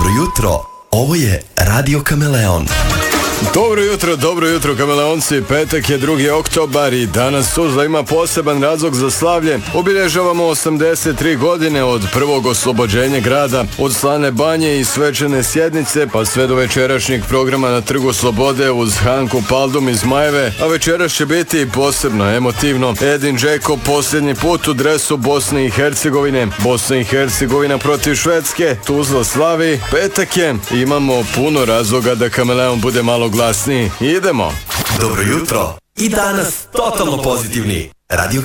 Dobro jutro, ovo je Radio Kameleon. Dobro jutro Kameleonci, petak je 2. oktobar i danas Tuzla ima poseban razlog za slavlje. Obilježavamo 83 godine od prvog oslobođenja grada, od slane banje i svečane sjednice, pa sve do večerašnjeg programa na Trgu Slobode uz Hanku Paldum iz Zmajeve, a večeras će biti posebno emotivno. Edin Džeko posljednji put u dresu Bosne i Hercegovine. Bosna i Hercegovina protiv Švedske, Tuzla slavi, petak je, imamo puno razloga da Kameleon bude malo glasniji. Idemo! Dobro jutro i danas totalno pozitivni. Radio